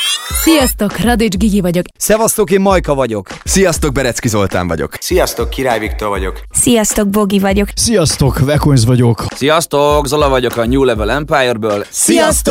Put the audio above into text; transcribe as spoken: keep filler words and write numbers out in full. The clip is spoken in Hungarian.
Sziasztok, Radics Gigi vagyok. Szevasztok, én Majka vagyok. Sziasztok, Berecki Zoltán vagyok. Sziasztok, Király Viktor vagyok. Sziasztok, Bogi vagyok. Sziasztok, Vekonyz vagyok. Sziasztok, Zola vagyok a New Level Empire-ből. Sziasztok!